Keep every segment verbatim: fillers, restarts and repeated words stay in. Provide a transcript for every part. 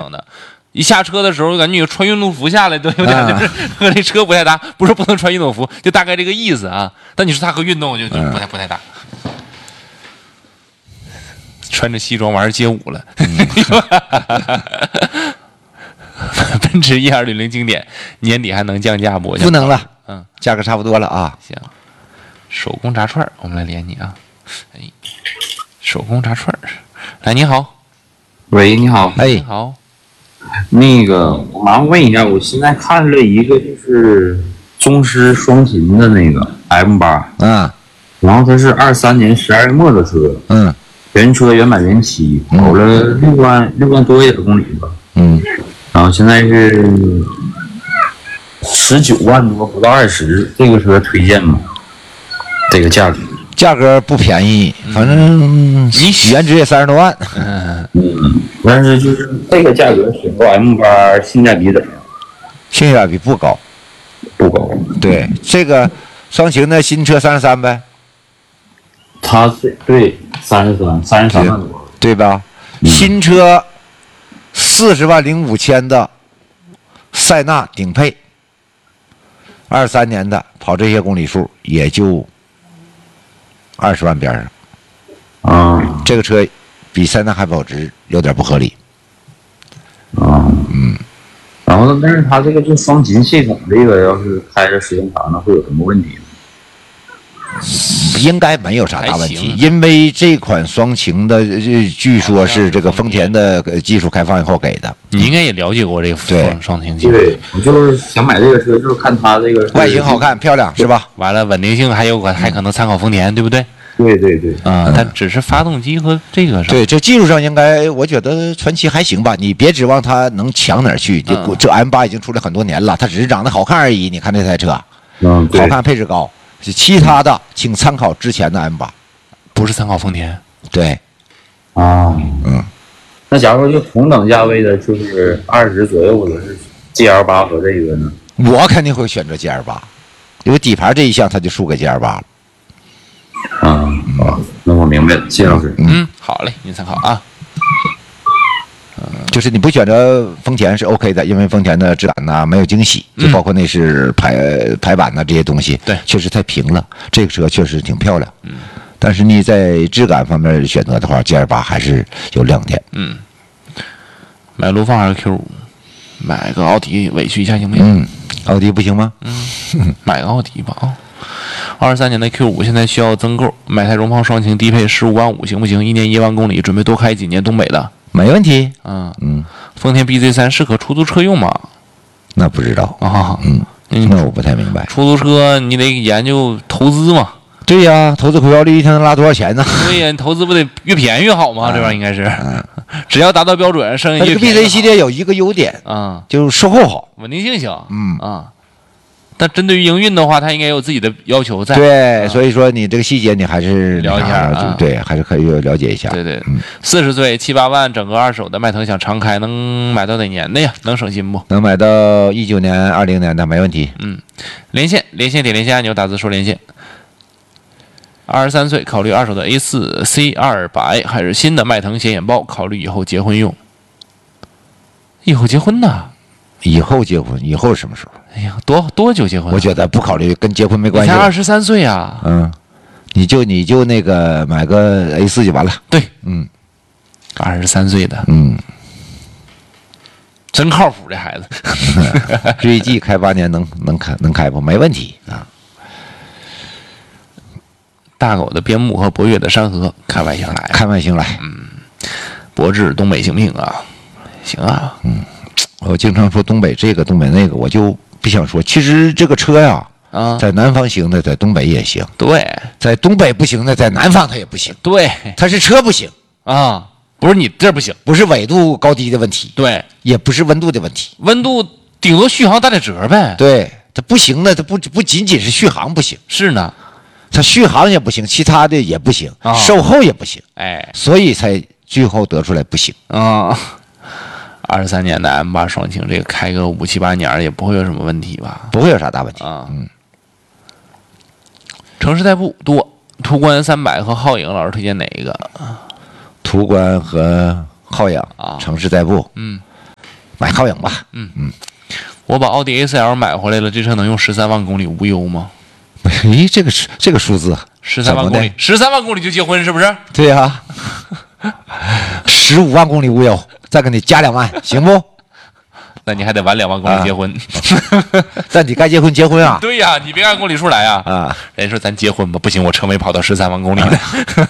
整的。一下车的时候，感觉有穿运动服下来都有点， 啊、 就是和这车不太搭。不是不能穿运动服，就大概这个意思啊。但你说它和运动就就不太不太搭。穿着西装玩街舞了。嗯、奔驰 一二六零 经典年底还能降价不？ 不能了， 嗯， 价格差不多了啊。 行，手工炸串，我们来连你啊。哎，手工炸串，来，你好。 喂，你好。 哎， 你好。 那个，我麻烦问一下，我现在看了一个就是宗师双擎的那个 M 八， 啊， 然后它是二三年十二月末的车， 嗯， 原车原版原漆，跑了六万六万多一点公里吧， 嗯， 然后现在是十九万多，不到二十，这个车推荐吗？这个价格？ 价格不便宜，反正你原值也三十多万。 嗯嗯，但是就是这个价格选购 M 八性价比怎么样？ 性价比不高， 不高。 对，这个双擎的新车三十三呗。 它是对三十三，三十三万多， 对吧？嗯、新车四十万零五千的塞纳顶配，二三年的跑这些公里数也就。二十万边上， 啊、 嗯，这个车比塞纳还保值，有点不合理。 啊， 嗯， 然后但是它这个就双擎系统，这个要是开着时间长了会有什么问题吗？ 应该没有啥大问题，因为这款双擎的据说是这个丰田的技术开放以后给的。 你应该也了解过这个双双擎技术。 对，我就是想买这个车，就是看它这个外形好看、漂亮，是吧？ 完了，稳定性还有个还可能参考丰田，对不对？ 对对对， 啊、嗯，它只是发动机和这个上。 对，这技术上应该，我觉得传祺还行吧。你别指望它能强哪儿去。这、嗯、这 M 八已经出来很多年了，它只是长得好看而已。你看这台车， 嗯， 好看，配置高。其他的，请参考之前的 M 八， 不是参考丰田。 对， 啊， 嗯， 那假如说就同等价位的，就是二十左右的是 G L 八和这个呢？ 我肯定会选择 G L 八，因为底盘这一项它就输给 G L 八了。 啊啊，那我明白了，谢谢老师。 嗯，好嘞，您参考啊。 就是你不选择丰田是 OK 的，因为丰田的质感呐没有惊喜，就包括那是排排版呐这些东西， 对， 确实太平了。这个车确实挺漂亮， 嗯， 但是你在质感方面选择的话 ，G L 八还是有亮点。 嗯，买陆放还是 Q 五？买个奥迪委屈一下行不行？ 嗯，奥迪不行吗？ 嗯，买个奥迪吧啊。二三年的 Q 五现在需要增购，买台荣放双擎低配十五万五行不行？一年一万公里，准备多开几年东北的。 没问题， 嗯嗯， 丰田 B Z 三适合出租车用吗？ 那不知道啊， 嗯，那我不太明白。 出租车你得研究投资嘛。 对呀，投资回报率一天能拉多少钱呢？ 对呀，你投资不得越便宜越好吗？这玩意儿应该是， 嗯、 只要达到标准，剩下越便宜。 B Z 系列有一个优点啊、嗯， 就是售后好， 稳定性行。 嗯啊。但针对于营运的话，它应该有自己的要求在。 对， 啊、 所以说你这个细节你还是了解一下、啊， 对，还是可以了解一下。 对对，四十岁七八万整个二手的迈腾想常开，能买到哪年的呀？能省心不？ 能买到一九年、二零年的没问题。 嗯，连线连线点连线按钮打字说连线。二十三岁考虑二手的 A 四 C 二百还是新的迈腾显眼包？考虑以后结婚用。以后结婚呐？ 以后结婚，以后什么时候？ 哎呀，多多久结婚、啊？ 我觉得不考虑，跟结婚没关系。 你才二十三岁啊！ 嗯，你就你就那个买个 A 四就完了。 对， 嗯， 二十三岁的， 嗯， 真靠谱这孩子。 锐际开八年能能开能开不？没问题啊。 大狗的边牧和博越的山河，看外形来， 看外形来。 嗯，博智东北行不行啊？行啊， 嗯。我经常说东北这个东北那个，我就不想说。其实这个车呀， 啊， 在南方行的，在东北也行。 对， 在东北不行的，在南方它也不行。 对， 它是车不行啊，不是你这不行， 不是纬度高低的问题， 对， 也不是温度的问题， 温度顶多续航打点折呗。 对，它不行的，它不不仅仅是续航不行， 是呢， 它续航也不行，其他的也不行， 啊、 售后也不行， 哎， 所以才最后得出来不行啊。二十三年的 M 八双擎，这个开个五七八年也不会有什么问题吧？ 不会有啥大问题啊。嗯。城市代步多，途观三百和皓影，老师推荐哪一个？ 途观和皓影啊，城市代步。 嗯， 买皓影吧。 嗯嗯，我把奥迪 A 四 L 买回来了，这车能用十三万公里无忧吗？ 咦，这个是这个数字， 十三万公里，十三万公里就结婚是不是？ 对呀、啊，十五万公里无忧，再给你加两万，行不？ 那你还得晚两万公里结婚。 啊、但你该结婚结婚啊。 对呀、啊，你别按公里数来啊。 啊， 人说咱结婚吧，不行，我车没跑到十三万公里呢。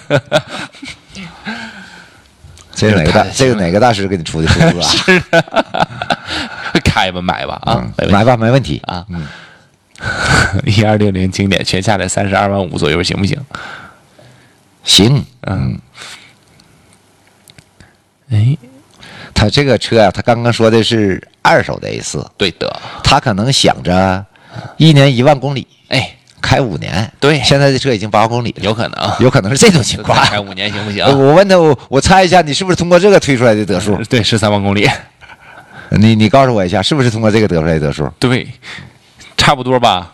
这个哪个大？这个哪个大师给你出的数字啊？ 是啊，开吧，买吧啊， 嗯、买吧，没问题啊。嗯，一二六零经典全下来三十二万五左右，行不行？ 行， 嗯。哎， 他这个车啊，他刚刚说的是二手的 A 四， 对的。 他可能想着一年一万公里， 哎。 开五年， 对， 现在这车已经八万公里了， 有可能， 有可能是这种情况。 开五年行不行？ 我问他，我我猜一下，你是不是通过这个推出来的得数？ 对，十三万公里。 你你告诉我一下，是不是通过这个得出来的得数？ 对，差不多吧。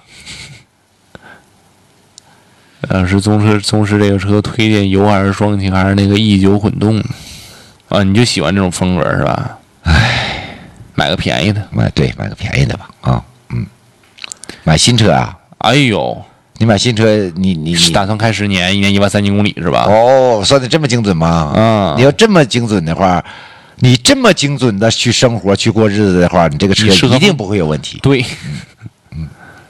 呃，是宗师，宗师这个车推荐油还是双擎还是那个 E 九混动？啊，你就喜欢这种风格是吧？ 唉， 买个便宜的， 买对，买个便宜的吧。啊，嗯，买新车啊。 哎呦， 你买新车，你你你打算开十年，一年一万三千公里是吧？ 哦，算的这么精准吗？ 嗯， 你要这么精准的话，你这么精准的去生活、去过日子的话，你这个车一定不会有问题。 对，嗯，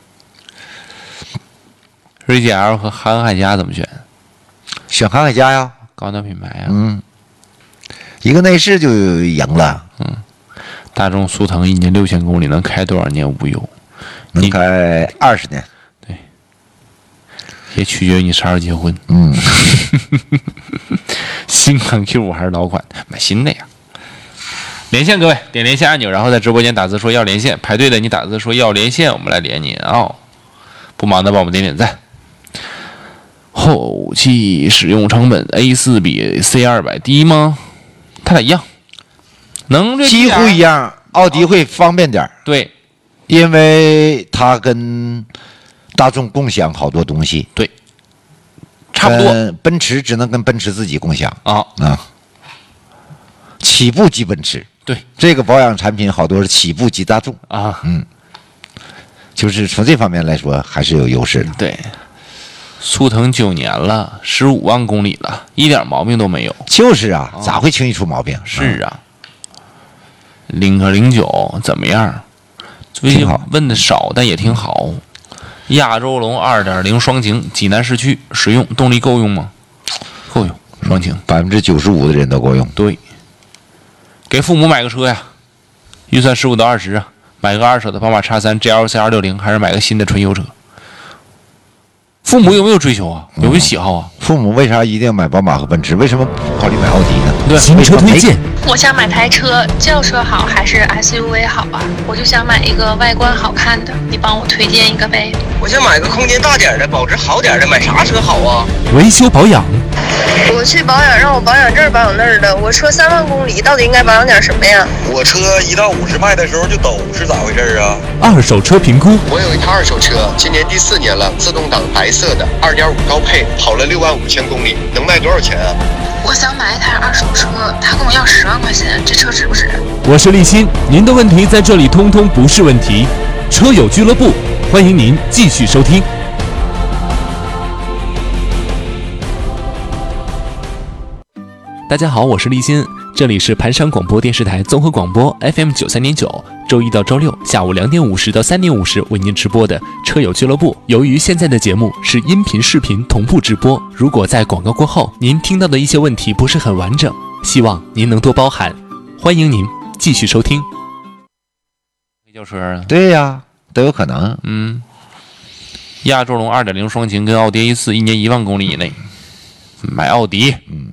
锐界 L 和航海家怎么选？ 选航海家呀， 高端品牌呀。 嗯，一个内饰就赢了。 嗯，大众速腾一年六千公里能开多少年无忧？ 能开二十年。 对，也取决于你啥时候结婚。 嗯， 新款 Q 五还是老款？买新的呀。连线各位，点连线按钮，然后在直播间打字说要连线，排队的你打字说要连线，我们来连您啊、哦。不忙的帮我们点点赞。后期使用成本 A 四比 C 二百低吗？它俩一样，能几乎一样。奥迪会方便点、哦、 对。 因为它跟大众共享好多东西， 对，差不多。 奔驰只能跟奔驰自己共享啊啊。起步即奔驰， 对， 这个保养产品好多是起步即大众啊， 嗯，就是从这方面来说还是有优势的。 对，速腾九年了，十五万公里了，一点毛病都没有。 就是啊，咋会轻易出毛病？ 是啊，领克零九怎么样？最近问的少，但也挺好。亚洲龙 二点零 双擎，济南市区实用，动力够用吗？够用，双擎百分之九十五的人都够用。 对，给父母买个车呀，预算十五到二十啊，买个二手的宝马 X 三 G L C 二六零，还是买个新的纯油车？父母有没有追求啊？有没有喜好啊？ 父母为啥一定要买宝马和奔驰？为什么不考虑买奥迪呢？ 对， 新车推荐。 我想买台车，轿车好还是 S U V 好啊？我就想买一个外观好看的，你帮我推荐一个呗。 我想买个空间大点的，保值好点的，买啥车好啊？ 维修保养。 我去保养，让我保养这儿保养那儿的。我车三万公里，到底应该保养点什么呀？ 我车一到五十迈的时候就抖，是咋回事啊？ 二手车评估。 我有一台二手车，今年第四年了，自动挡，白色的，二点五高配，跑了六万五千公里，能卖多少钱啊？ 我想买一台二手车，他跟我要十万块钱，这车值不值？ 我是立新，您的问题在这里通通不是问题。车友俱乐部，欢迎您继续收听。大家好，我是立新，这里是盘山广播电视台综合广播 F M 九三点九，周一到周六下午两点五十到三点五十为您直播的车友俱乐部。由于现在的节目是音频、视频同步直播，如果在广告过后您听到的一些问题不是很完整，希望您能多包涵。欢迎您继续收听。 轿车啊？ 对呀、啊，都有可能。 嗯，亚洲龙 二点零 双擎跟奥迪 A 四一年一万公里以内，买奥迪。嗯。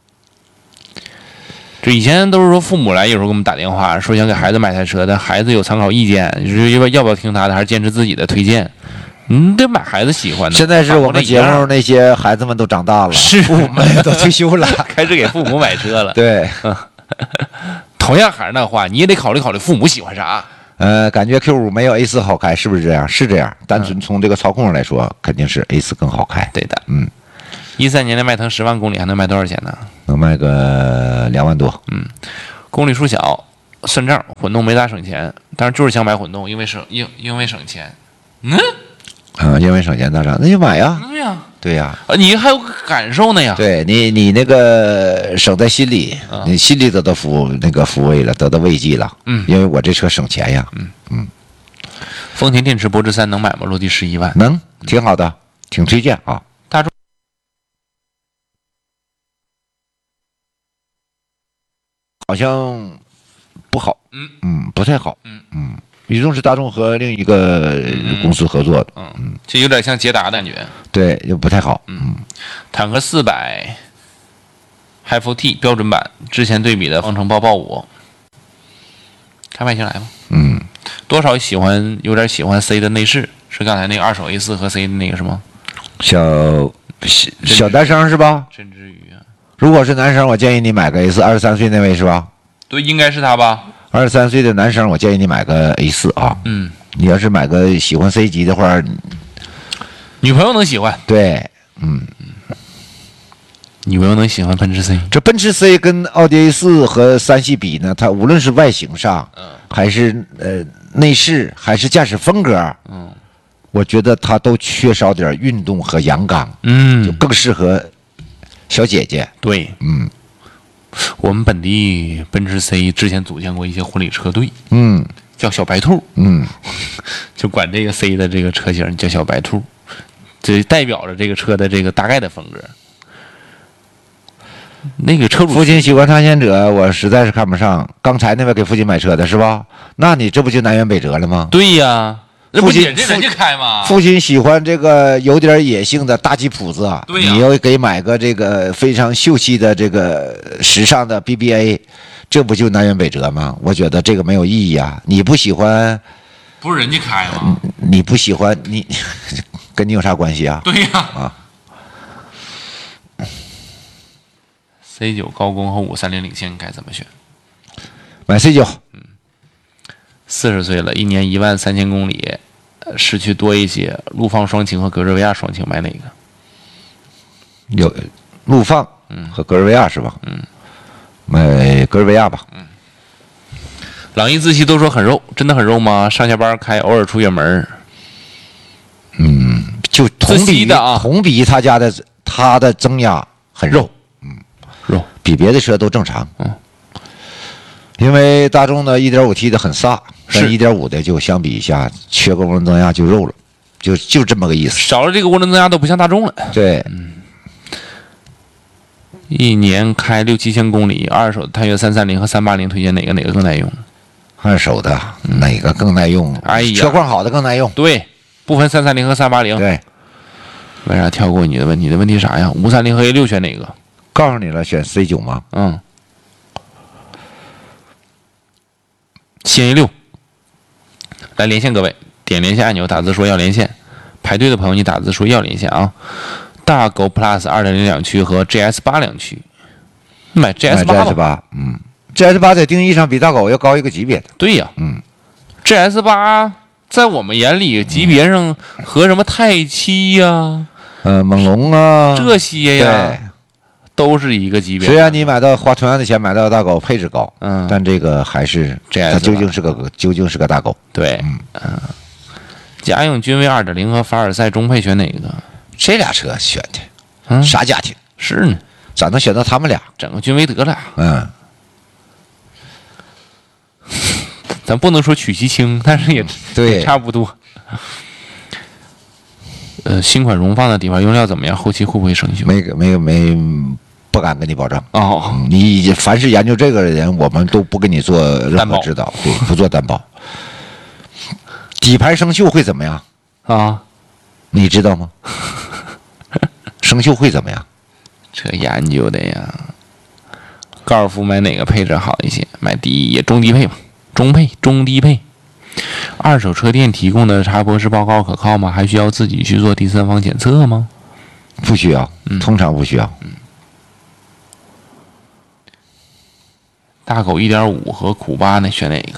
这以前都是说父母来，有时候给我们打电话说想给孩子买台车，但孩子有参考意见，就是要不要不要听他的，还是坚持自己的推荐。你得买孩子喜欢的。 现在是我们节目那些孩子们都长大了， 是父母们都退休了， 开始给父母买车了。 对， 同样还是那话，你也得考虑考虑父母喜欢啥。 呃，感觉 Q 五没有 A 四好开，是不是这样？是这样。单纯从这个操控上来说，肯定是 A 四更好开。 对的， 嗯。 一三年的迈腾十万公里还能卖多少钱呢？ 能卖个两万多。 嗯，公里数小， 算账，混动没咋省钱，但是就是想买混动，因为省因因为省钱。嗯， 啊，因为省钱大涨，那就买呀。 对呀， 对呀， 啊，你还有感受呢呀？ 对你，你那个省在心里， 啊你心里得到抚那个抚慰了，得到慰藉了。 嗯， 因为我这车省钱呀。 嗯嗯。丰田电池博智三能买吗？落地十一万， 能，挺好的，挺推荐啊。 大众好像不好， 嗯嗯，不太好， 嗯嗯。宇众是大众和另一个公司合作的， 嗯嗯，就有点像捷达的感觉。 对，就不太好。 嗯，坦克四百 H F T 标准版之前对比的方程豹豹五，看外形来吧。 嗯， 多少喜欢有点喜欢 C 的内饰，是刚才那个二手 A 四和 C 的那个什么？ 小小小男生是吧？ 甚至于啊， 如果是男生，我建议你买个 A 四，二十三岁那位是吧？ 对，应该是他吧。 二十三岁的男生，我建议你买个 A 四啊。 嗯， 你要是买个喜欢 C 级的话， 女朋友能喜欢， 对，嗯， 女朋友能喜欢奔驰 C。 这奔驰 C 跟奥迪 A 四和三系比呢，它无论是外形上， 嗯， 还是呃内饰，还是驾驶风格， 嗯， 我觉得它都缺少点运动和阳刚， 嗯， 就更适合小姐姐。 对， 嗯， 我们本地奔驰 C 之前组建过一些婚礼车队， 嗯叫小白兔， 嗯， 就管这个 C 的这个车型叫小白兔，这代表着这个车的这个大概的风格。那个车主父亲喜欢探险者，我实在是看不上。刚才那位给父亲买车的是吧？那你这不就南辕北辙了吗？ 对呀，那不父亲也是人家开吗？ 父亲喜欢这个有点野性的大吉普子， 对呀你要给买个这个非常秀气的这个时尚的 B B A， 这不就南辕北辙吗？我觉得这个没有意义啊！你不喜欢， 不是人家开吗？ 你不喜欢你，跟你有啥关系啊？ 对呀。 啊 C 九高功和五三零领先该怎么选？ 买 C 九， 四十岁了，一年一万三千公里，呃市区多一些。陆放双擎和格瑞维亚双擎买哪个？ 有陆放和格瑞维亚是吧？ 嗯， 买格瑞维亚吧。 嗯。朗逸自吸都说很肉，真的很肉吗？上下班开，偶尔出远门。 嗯，就同自吸比的啊同比他家的他的增压很肉， 肉比别的车都正常。 嗯， 因为大众的 一点五 T 的很飒， 是跟 一点五 的就相比一下，缺个涡轮增压就肉了，就就这么个意思。 少了这个涡轮增压都不像大众了。 对， 一年开六七千公里，二手的探岳三三零和三八零推荐哪个？哪个更耐用？ 二手的哪个更耐用？ 哎呀车况好的更耐用。 对，不分三三零和三八零。 对， 为啥跳过你的问题？你的问题啥呀？五三零和 A 六选哪个？ 告诉你了，选 C 九吗？ 嗯，新 A 六，来连线各位，点连线按钮，打字说要连线。排队的朋友，你打字说要连线啊。大狗 Plus 二点零两驱和 G S 八两驱，买 G S 八吧。 G S 八，嗯 ，G S 八在定义上比大狗要高一个级别的。 对呀， 嗯 ，G S 八在我们眼里级别上和什么泰七呀、 呃，猛龙啊， 这些呀对， 都是一个级别。 虽然你买到花同样的钱买到大狗，配置高， 嗯但这个还是 G S 它究竟是个究竟是个大狗。 对， 嗯嗯，家用君威二点零和凡尔赛中配选哪个？ 这俩车选的， 嗯， 啥家庭？ 是呢， 咋能选到他们俩？ 整个君威得了。 嗯， 咱不能说取其轻，但是也对也差不多。呃，新款荣放的底盘用料怎么样？后期会不会生锈？ 没没没，不敢跟你保证。 哦， 嗯你凡是研究这个的人，我们都不给你做任担保何指导，对，不做担保。底盘生锈会怎么样？ 啊， 你知道吗？生锈会怎么样？ 这研究的呀。高尔夫买哪个配置好一些？买低中低配吧，中配、中低配。二手车店提供的查博士报告可靠吗？还需要自己去做第三方检测吗？ 不需要， 嗯通常不需要。 大狗 一点五 和苦巴呢？选哪个？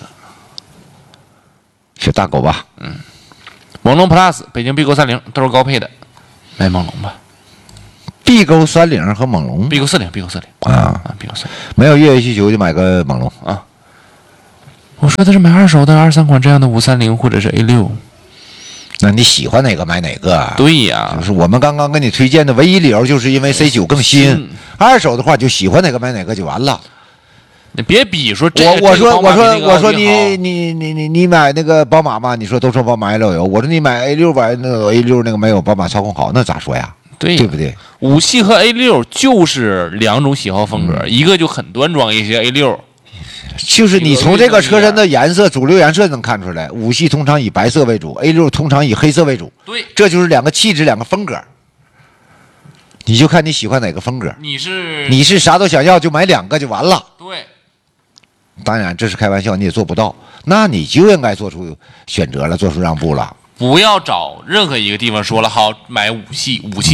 选大狗吧。 猛龙 Plus、北京 B 勾三零都是高配的，买猛龙吧。 B 勾三零和猛龙 B 勾四零，B 勾四零啊啊，B 勾四零没有越野需求就买个猛龙。 啊。 我说的是买二手的二三款这样的五三零或者是 A 六。 那你喜欢哪个买哪个。 对呀， 就是我们刚刚跟你推荐的唯一理由，就是因为 C 九 更新。二手的话，就喜欢哪个买哪个就完了。 你别比说这我我说我说我说你你你你你买那个宝马嘛？你说都说宝马 A 六有，我说你买 A 六吧，那个 A 六那个没有宝马操控好，那咋说呀？ 对对不对？ 五系和 A 六就是两种喜好风格，嗯、一个就很端庄一些 A 六。 就是你从这个车身的颜色，主流颜色能看出来，五系通常以白色为主 ，A 六通常以黑色为主。 对， 这就是两个气质，两个风格。你就看你喜欢哪个风格。 你是你是啥都想要，就买两个就完了。 对， 当然这是开玩笑，你也做不到，那你就应该做出选择了，做出让步了。 不要找任何一个地方说了好买五系，五系